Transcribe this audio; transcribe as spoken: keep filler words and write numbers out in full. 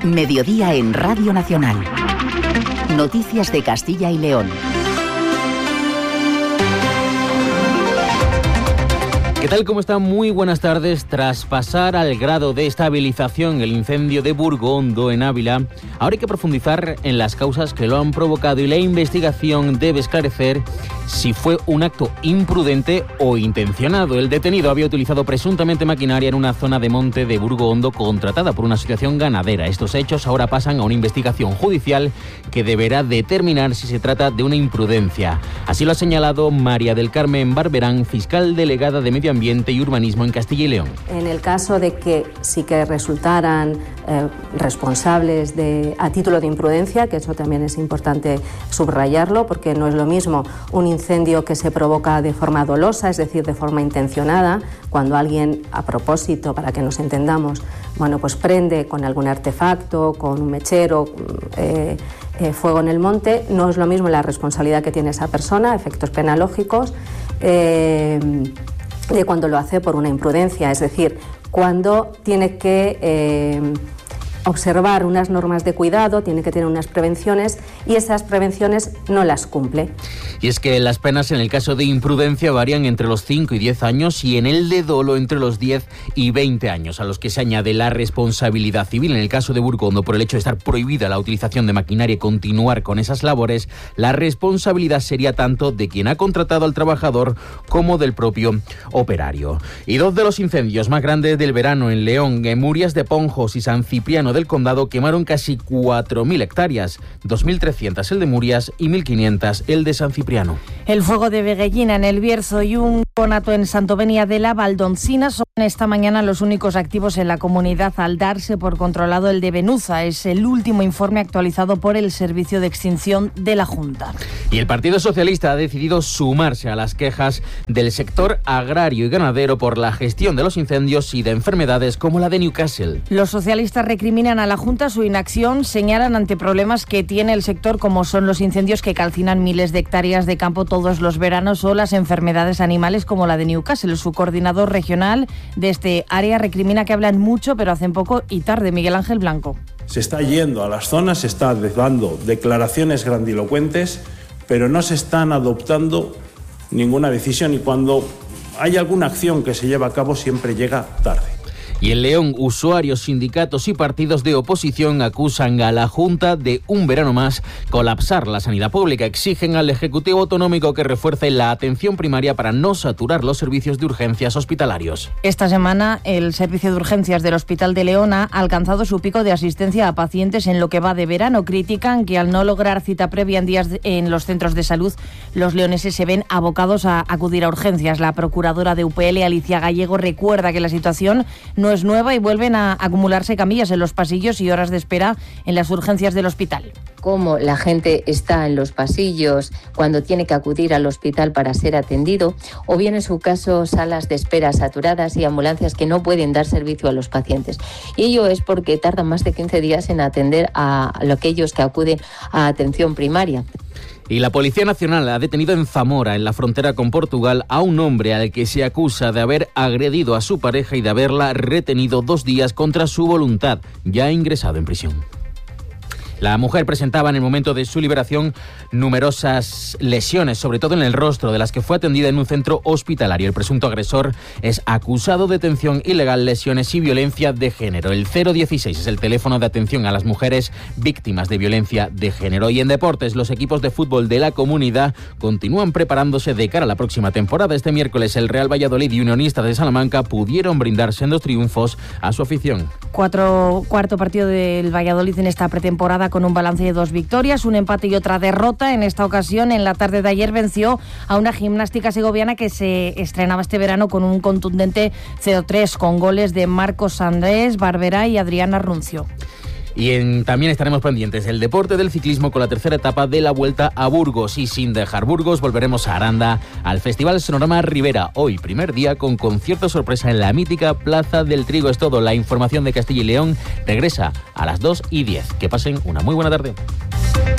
Mediodía en Radio Nacional. Noticias de Castilla y León. ¿Qué tal? ¿Cómo están? Muy buenas tardes. Tras pasar al grado de estabilización el incendio de Burgondo en Ávila, ahora hay que profundizar en las causas que lo han provocado y la investigación debe esclarecer si fue un acto imprudente o intencionado. El detenido había utilizado presuntamente maquinaria en una zona de monte de Burgondo contratada por una asociación ganadera. Estos hechos ahora pasan a una investigación judicial que deberá determinar si se trata de una imprudencia. Así lo ha señalado María del Carmen Barberán, fiscal delegada de Medio Ambiente y Urbanismo en Castilla y León. En el caso de que sí que resultaran eh, responsables de, a título de imprudencia, que eso también es importante subrayarlo, porque no es lo mismo un incendio que se provoca de forma dolosa, es decir, de forma intencionada, cuando alguien, a propósito, para que nos entendamos, bueno, pues prende con algún artefacto, con un mechero, eh, eh, fuego en el monte, no es lo mismo la responsabilidad que tiene esa persona, efectos penalógicos, eh, de cuando lo hace por una imprudencia, es decir, cuando tiene que eh, observar unas normas de cuidado, tiene que tener unas prevenciones y esas prevenciones no las cumple. Y es que las penas en el caso de imprudencia varían entre los cinco y diez años y en el de dolo entre los diez y veinte años, a los que se añade la responsabilidad civil. En el caso de Burgondo, por el hecho de estar prohibida la utilización de maquinaria y continuar con esas labores, la responsabilidad sería tanto de quien ha contratado al trabajador como del propio operario. Y dos de los incendios más grandes del verano en León, en Murias de Ponjos y San Cipriano del Condado, quemaron casi cuatro mil hectáreas, dos mil trescientas el de Murias y mil quinientas el de San Cipriano. El fuego de Veguellina en el Bierzo y un conato en Santovenia de la Valdoncina son esta mañana los únicos activos en la comunidad al darse por controlado el de Benuza. Es el último informe actualizado por el Servicio de Extinción de la Junta. Y el Partido Socialista ha decidido sumarse a las quejas del sector agrario y ganadero por la gestión de los incendios y de enfermedades como la de Newcastle. Los socialistas recriminan a la Junta su inacción, señalan ante problemas que tiene el sector como son los incendios que calcinan miles de hectáreas de campo todos los veranos o las enfermedades animales como la de Newcastle. Su coordinador regional de este área recrimina que hablan mucho pero hacen poco y tarde. Miguel Ángel Blanco. Se está yendo a las zonas, se está dando declaraciones grandilocuentes, pero no se están adoptando ninguna decisión y cuando hay alguna acción que se lleva a cabo siempre llega tarde. Y en León, usuarios, sindicatos y partidos de oposición acusan a la Junta de un verano más colapsar la sanidad pública. Exigen al Ejecutivo Autonómico que refuerce la atención primaria para no saturar los servicios de urgencias hospitalarios. Esta semana, el servicio de urgencias del Hospital de León ha alcanzado su pico de asistencia a pacientes en lo que va de verano. Critican que al no lograr cita previa en días en los centros de salud, los leoneses se ven abocados a acudir a urgencias. La procuradora de U P L, Alicia Gallego, recuerda que la situación no es nueva y vuelven a acumularse camillas en los pasillos y horas de espera en las urgencias del hospital. Cómo la gente está en los pasillos cuando tiene que acudir al hospital para ser atendido, o bien en su caso salas de espera saturadas y ambulancias que no pueden dar servicio a los pacientes. Y ello es porque tardan más de quince días en atender a aquellos que acuden a atención primaria. Y la Policía Nacional ha detenido en Zamora, en la frontera con Portugal, a un hombre al que se acusa de haber agredido a su pareja y de haberla retenido dos días contra su voluntad, ya ingresado en prisión. La mujer presentaba en el momento de su liberación numerosas lesiones, sobre todo en el rostro, de las que fue atendida en un centro hospitalario. El presunto agresor es acusado de detención ilegal, lesiones y violencia de género. El cero dieciséis es el teléfono de atención a las mujeres víctimas de violencia de género. Y en deportes, los equipos de fútbol de la comunidad continúan preparándose de cara a la próxima temporada. Este miércoles el Real Valladolid y Unionistas de Salamanca pudieron brindar sendos triunfos a su afición. Cuatro, cuarto partido del Valladolid en esta pretemporada con un balance de dos victorias, un empate y otra derrota. En esta ocasión, en la tarde de ayer, venció a una Gimnástica segoviana que se estrenaba este verano con un contundente cero tres, con goles de Marcos Andrés, Barberá y Adriana Runcio. Y en, también estaremos pendientes del deporte del ciclismo con la tercera etapa de la Vuelta a Burgos. Y sin dejar Burgos, volveremos a Aranda, al Festival Sonorama Ribera. Hoy, primer día, con concierto sorpresa en la mítica Plaza del Trigo. Es todo. La información de Castilla y León regresa a las dos y diez. Que pasen una muy buena tarde.